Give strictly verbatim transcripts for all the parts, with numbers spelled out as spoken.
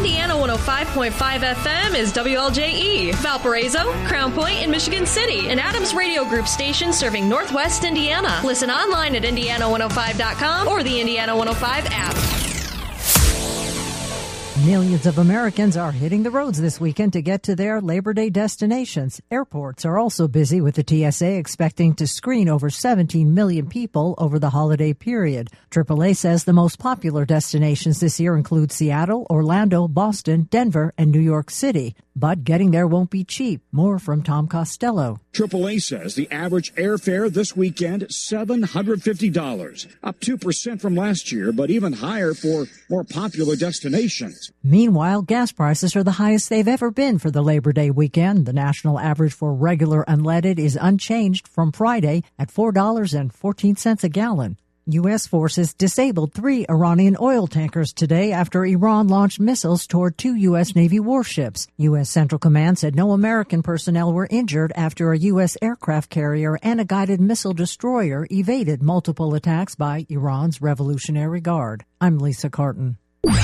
Indiana one oh five point five F M is W L J E, Valparaiso, Crown Point, and Michigan City, an Adams Radio Group station serving Northwest Indiana. Listen online at indiana one oh five dot com or the Indiana one oh five app. Millions of Americans are hitting the roads this weekend to get to their Labor Day destinations. Airports are also busy, with the T S A expecting to screen over seventeen million people over the holiday period. triple A says the most popular destinations this year include Seattle, Orlando, Boston, Denver, and New York City. But getting there won't be cheap. More from Tom Costello. triple A says the average airfare this weekend, seven hundred fifty dollars, up two percent from last year, but even higher for more popular destinations. Meanwhile, gas prices are the highest they've ever been for the Labor Day weekend. The national average for regular unleaded is unchanged from Friday at four dollars and fourteen cents a gallon. U S forces disabled three Iranian oil tankers today after Iran launched missiles toward two U S Navy warships. U S Central Command said no American personnel were injured after a U S aircraft carrier and a guided missile destroyer evaded multiple attacks by Iran's Revolutionary Guard. I'm Lisa Carton.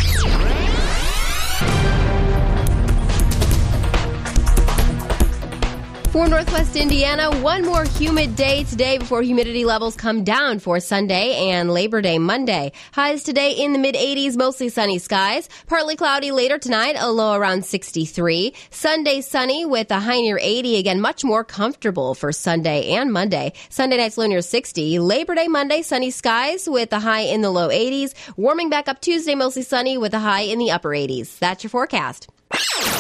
For Northwest Indiana, one more humid day today before humidity levels come down for Sunday and Labor Day Monday. Highs today in the mid eighties, mostly sunny skies. Partly cloudy later tonight, a low around sixty-three. Sunday sunny with a high near eighty. Again, much more comfortable for Sunday and Monday. Sunday night's low near sixty. Labor Day Monday, sunny skies with a high in the low eighties. Warming back up Tuesday, mostly sunny with a high in the upper eighties. That's your forecast.